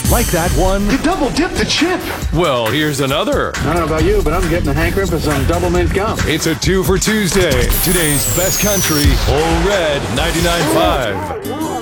Like that one? You double dipped the chip. Well, here's another. I don't know about you, but I'm getting a hankering for some double mint gum. It's a 2 for Tuesday. Today's best country, Ole Red 99.5.